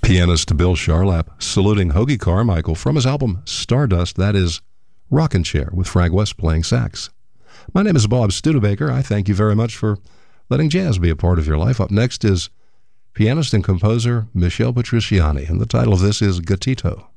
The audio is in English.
Pianist Bill Charlap saluting Hoagy Carmichael from his album Stardust. That is Rockin' Chair with Frank West playing sax. My name is Bob Studebaker. I thank you very much for letting jazz be a part of your life. Up next is pianist and composer Michel Petrucciani, and the title of this is Gatito.